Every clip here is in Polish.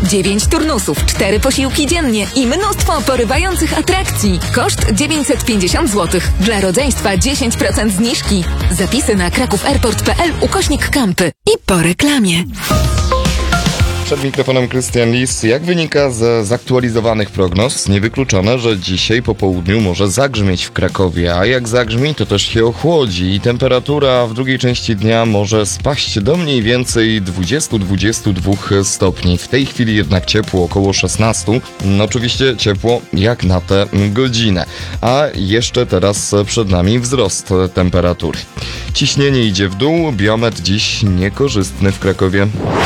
9 turnusów, 4 posiłki dziennie i mnóstwo porywających atrakcji. Koszt 950 zł. Dla rodzeństwa 10% zniżki. Zapisy na krakowairport.pl/kampy. I po reklamie. Przed mikrofonem Krystian Lis. Jak wynika z zaktualizowanych prognoz, niewykluczone, że dzisiaj po południu może zagrzmieć w Krakowie, a jak zagrzmi, to też się ochłodzi i temperatura w drugiej części dnia może spaść do mniej więcej 20-22 stopni. W tej chwili jednak ciepło, około 16. Oczywiście ciepło jak na tę godzinę. A jeszcze teraz przed nami wzrost temperatury. Ciśnienie idzie w dół, biometr dziś niekorzystny w Krakowie.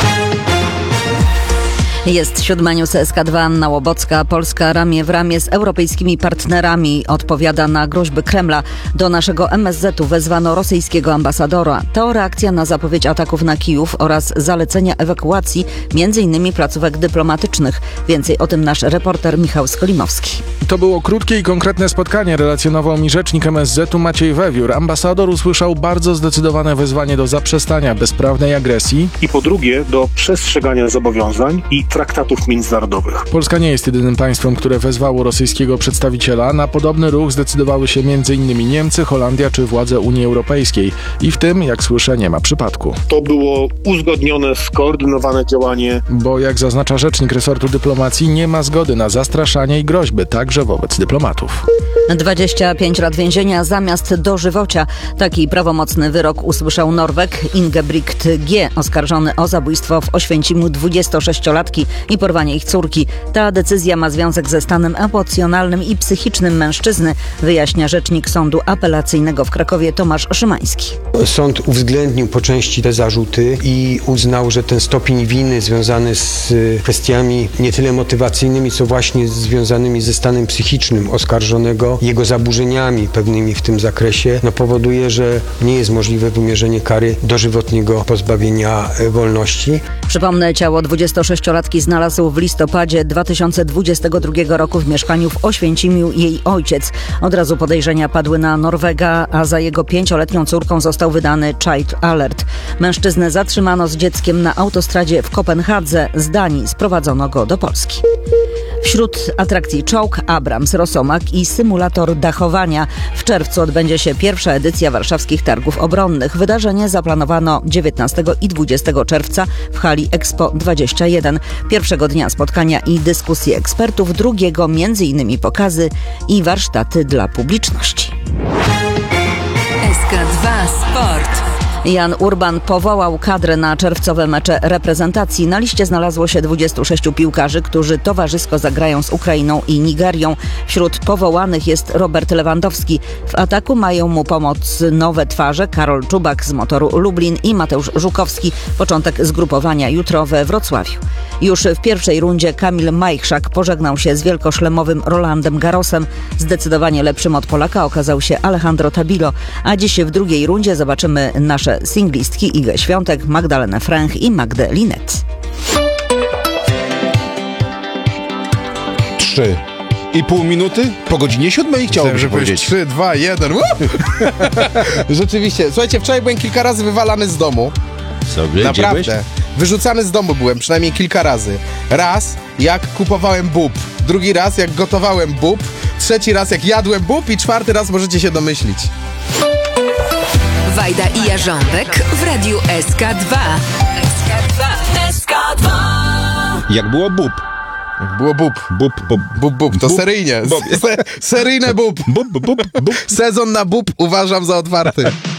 Jest 7 news SK2, Anna Łobocka. Polska ramię w ramię z europejskimi partnerami odpowiada na groźby Kremla. Do naszego MSZ-u wezwano rosyjskiego ambasadora. To reakcja na zapowiedź ataków na Kijów oraz zalecenia ewakuacji m.in. placówek dyplomatycznych. Więcej o tym nasz reporter Michał Skolimowski. To było krótkie i konkretne spotkanie, relacjonował mi rzecznik MSZ-u Maciej Wewiór. Ambasador usłyszał bardzo zdecydowane wezwanie do zaprzestania bezprawnej agresji i po drugie do przestrzegania zobowiązań i traktatów międzynarodowych. Polska nie jest jedynym państwem, które wezwało rosyjskiego przedstawiciela. Na podobny ruch zdecydowały się m.in. Niemcy, Holandia czy władze Unii Europejskiej. I w tym, jak słyszę, nie ma przypadku. To było uzgodnione, skoordynowane działanie. Bo jak zaznacza rzecznik resortu dyplomacji, nie ma zgody na zastraszanie i groźby, także wobec dyplomatów. 25 lat więzienia zamiast dożywocia. Taki prawomocny wyrok usłyszał Norweg Ingebrigt G., oskarżony o zabójstwo w Oświęcimiu 26-latki i porwanie ich córki. Ta decyzja ma związek ze stanem emocjonalnym i psychicznym mężczyzny, wyjaśnia rzecznik Sądu Apelacyjnego w Krakowie Tomasz Szymański. Sąd uwzględnił po części te zarzuty i uznał, że ten stopień winy związany z kwestiami nie tyle motywacyjnymi, co właśnie związanymi ze stanem psychicznym oskarżonego, jego zaburzeniami pewnymi w tym zakresie, powoduje, że nie jest możliwe wymierzenie kary dożywotniego pozbawienia wolności. Przypomnę, ciało 26-latki znalazł w listopadzie 2022 roku w mieszkaniu w Oświęcimiu jej ojciec. Od razu podejrzenia padły na Norwega, a za jego 5-letnią córką został wydany Child Alert. Mężczyznę zatrzymano z dzieckiem na autostradzie w Kopenhadze. Z Danii sprowadzono go do Polski. Wśród atrakcji czołg, Abrams, Rosomak i symulator dachowania. W czerwcu odbędzie się pierwsza edycja warszawskich targów obronnych. Wydarzenie zaplanowano 19 i 20 czerwca w hali Expo 21. Pierwszego dnia spotkania i dyskusje ekspertów, drugiego m.in. pokazy i warsztaty dla publiczności. SK2 Sport. Jan Urban powołał kadrę na czerwcowe mecze reprezentacji. Na liście znalazło się 26 piłkarzy, którzy towarzysko zagrają z Ukrainą i Nigerią. Wśród powołanych jest Robert Lewandowski. W ataku mają mu pomóc nowe twarze: Karol Czubak z Motoru Lublin i Mateusz Żukowski. Początek zgrupowania jutro we Wrocławiu. Już w pierwszej rundzie Kamil Majchrzak pożegnał się z wielkoszlemowym Rolandem Garrosem. Zdecydowanie lepszym od Polaka okazał się Alejandro Tabilo. A dziś w drugiej rundzie zobaczymy nasze singlistki Igę Świątek, Magdalenę Fręch i Magdę Linet. 3,5 minuty po godzinie 7 chciałbym się powiedzieć. 3, 2, 1. Rzeczywiście. Słuchajcie, wczoraj byłem kilka razy wywalany z domu. Sobie Naprawdę. gdzieś? Wyrzucany z domu byłem przynajmniej kilka razy. Raz, jak kupowałem bób. Drugi raz, jak gotowałem bób. Trzeci raz, jak jadłem bób. I czwarty raz możecie się domyślić. Wajda i Jarząbek w radiu SK2. SK2. Jak było bób. Było bób. Bób. To Bób. seryjnie. Bób. Seryjne bób. Bób. Sezon na bób uważam za otwarty.